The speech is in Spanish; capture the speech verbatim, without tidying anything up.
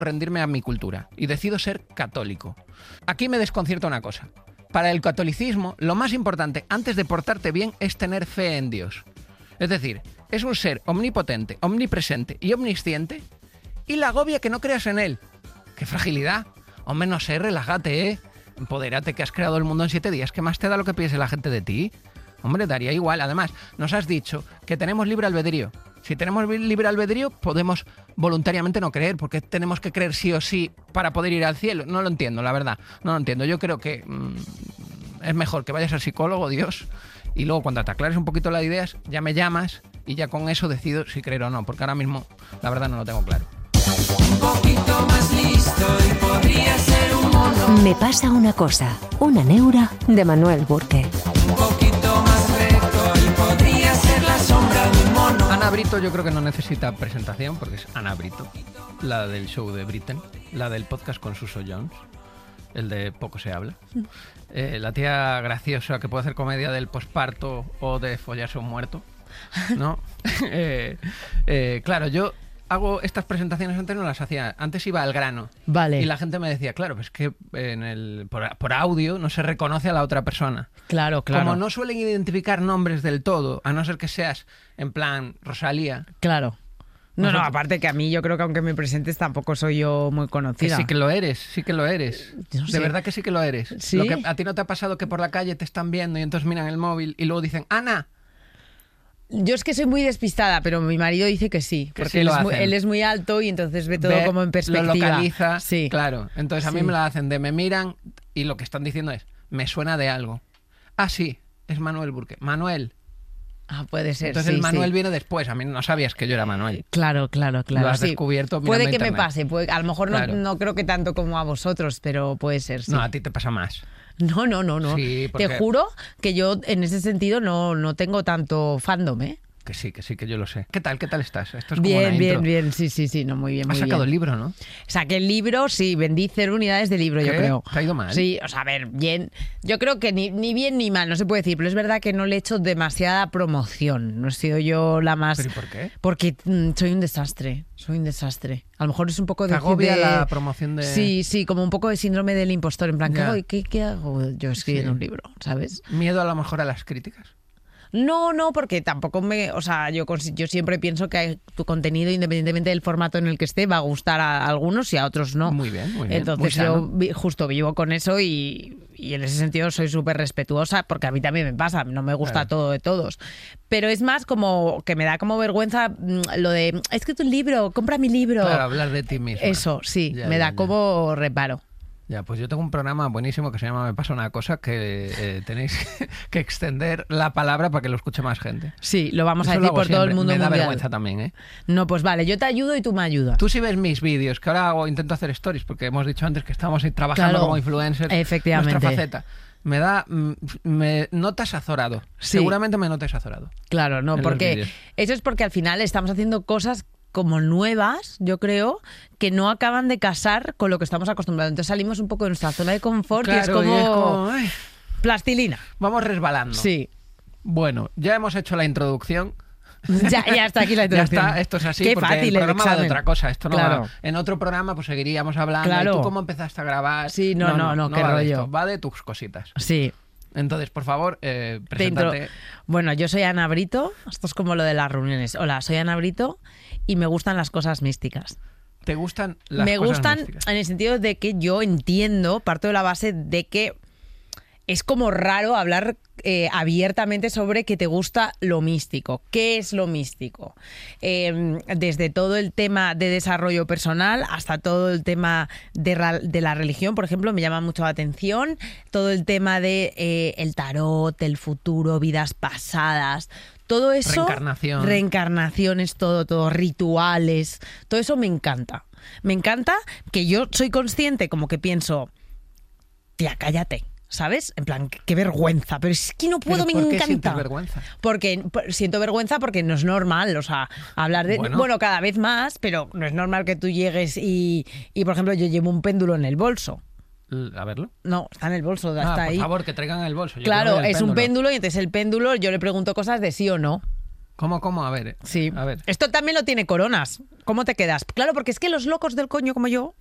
rendirme a mi cultura y decido ser católico. Aquí me desconcierta una cosa. Para el catolicismo, lo más importante antes de portarte bien es tener fe en Dios. Es decir, es un ser omnipotente, omnipresente y omnisciente y la agobia que no creas en él. ¡Qué fragilidad! Hombre, no sé, relájate, ¿eh? Empodérate, que has creado el mundo en siete días. ¿Qué más te da lo que piense la gente de ti? Hombre, daría igual. Además, nos has dicho que tenemos libre albedrío. Si tenemos libre albedrío, podemos voluntariamente no creer. ¿Por qué tenemos que creer sí o sí para poder ir al cielo? No lo entiendo, la verdad. No lo entiendo. Yo creo que mmm, es mejor que vayas al psicólogo, Dios, y luego cuando te aclares un poquito las ideas, ya me llamas y ya con eso decido si creer o no. Porque ahora mismo, la verdad, no lo tengo claro. Un poquito más listo y podría ser un mono. Me pasa una cosa, una neura de Manuel Burke. Un poquito más recto y podría ser la sombra de un mono. Ana Brito yo creo que no necesita presentación porque es Ana Brito, la del show de Britain, la del podcast con Suso Jones, el de Poco se habla. Eh, la tía graciosa que puede hacer comedia del posparto o de follarse a un muerto, ¿no? eh, eh, claro, yo... hago estas presentaciones antes no las hacía, antes iba al grano. Vale. Y la gente me decía, claro, pues que en el, por, por audio no se reconoce a la otra persona. Claro, claro. Como no suelen identificar nombres del todo, a no ser que seas en plan Rosalía. Claro. No, Nosotros... no, aparte que a mí yo creo que aunque me presentes tampoco soy yo muy conocida. Que sí que lo eres, sí que lo eres. No de sé. verdad que sí que lo eres. ¿Sí? Lo que, ¿a ti no te ha pasado que por la calle te están viendo y entonces miran el móvil y luego dicen, Ana? Yo es que soy muy despistada, pero mi marido dice que sí, Que porque sí él, lo es muy, hacen. él es muy alto y entonces ve todo Ve, como en perspectiva. Lo localiza, sí. claro. Entonces a mí Sí. me la hacen de me miran y lo que están diciendo es, me suena de algo. Ah, sí, es Manuel Burke. Manuel. Ah, puede ser. Entonces sí, el Manuel sí. viene después. A mí no sabías que yo era Manuel. Claro, claro, claro. Lo has sí. descubierto mirando Puede que internet. me pase, puede- a lo mejor no, Claro. no creo que tanto como a vosotros, pero puede ser, sí. No, a ti te pasa más. No, no, no, no. Sí, porque- Te juro que yo en ese sentido no, no tengo tanto fandom, ¿eh? Que sí, que sí, que yo lo sé. ¿Qué tal? ¿Qué tal estás? Esto es como Bien, una bien, intro. bien, sí, sí, sí, no, muy bien, muy Has sacado bien. el libro, ¿no? Saqué el libro, sí, vendí cero unidades de libro, yo ¿Qué? creo. ¿Te ha ido mal? Sí, o sea, a ver, bien. Yo creo que ni, ni bien ni mal, no se puede decir, pero es verdad que no le he hecho demasiada promoción. No he sido yo la más... ¿Pero y por qué? Porque mm, soy un desastre, soy un desastre. A lo mejor es un poco de... ¿Te agobia de- la promoción de...? Sí, sí, como un poco de síndrome del impostor, en plan, ¿qué, Ya. hago? ¿Qué, qué hago yo escribiendo Sí. un libro? ¿Sabes? ¿Miedo a lo mejor a las críticas? No, no, porque tampoco me... O sea, yo, cons- yo siempre pienso que tu contenido, independientemente del formato en el que esté, va a gustar a algunos y a otros no. Muy bien, muy bien. Entonces Muy yo sano. vi- justo vivo con eso y, y en ese sentido soy súper respetuosa, porque a mí también me pasa, no me gusta Claro. todo de todos. Pero es más como que me da como vergüenza mm, lo de, es que tu libro, compra mi libro. Claro, hablar de ti mismo. Eso, sí, Ya, me ya, da ya. como reparo. Ya, pues yo tengo un programa buenísimo que se llama Me pasa una cosa que eh, tenéis que extender la palabra para que lo escuche más gente. Sí, lo vamos a Eso lo decir hago por todo el siempre. mundo Me da mundial. vergüenza también, ¿eh? No, pues vale, yo te ayudo y tú me ayudas. Tú sí ves mis vídeos, que ahora hago, intento hacer stories, porque hemos dicho antes que estamos ahí trabajando Claro, como influencers. efectivamente. Nuestra faceta. Me da... mm, Me notas azorado. Sí. Seguramente me notas azorado. Claro, no, en los porque vídeos. eso es porque al final estamos haciendo cosas como nuevas, yo creo, que no acaban de casar con lo que estamos acostumbrados. Entonces salimos un poco de nuestra zona de confort y es Claro, como, y es como, ay, plastilina. vamos resbalando. Sí. Bueno, ya hemos hecho la introducción. Ya, ya está aquí la Ya introducción. está, esto es así, Qué porque fácil el el programa va de examen. otra cosa. Esto no Claro. va. En otro programa pues seguiríamos hablando. Claro. ¿Y tú cómo empezaste a grabar? Sí, no, no, no, qué va de rollo. esto, va de tus cositas. Sí. Entonces, por favor, eh, Te intro- preséntate. Bueno, yo soy Ana Brito. Esto es como lo de las reuniones. Hola, soy Ana Brito y me gustan las cosas místicas. ¿Te gustan las me cosas gustan místicas? en el sentido de que yo entiendo, parto de la base de que es como raro hablar eh, abiertamente sobre que te gusta lo místico. ¿Qué es lo místico? Eh, desde todo el tema de desarrollo personal hasta todo el tema de, ra- de la religión, por ejemplo, me llama mucho la atención. Todo el tema de eh, el tarot, el futuro, vidas pasadas. Todo eso... Reencarnación. Reencarnaciones, todo, todo, rituales. Todo eso me encanta. Me encanta que yo soy consciente, como que pienso, tía, cállate, ¿sabes? En plan, qué, qué vergüenza, pero es que no puedo, ¿Pero me por qué encanta. sientes vergüenza? Porque por- siento vergüenza porque no es normal, o sea, hablar de... Bueno. Bueno, cada vez más, pero no es normal que tú llegues y, y, por ejemplo, yo llevo un péndulo en el bolso. L- A verlo. No, está en el bolso, Ah, está por ahí. favor, que traigan el bolso. Yo Claro, quiero ver el es un péndulo y entonces el péndulo yo le pregunto cosas de sí o no. ¿Cómo, cómo? A ver. Sí. A ver. Esto también lo tiene Coronas. ¿Cómo te quedas? Claro, porque es que los locos del coño como yo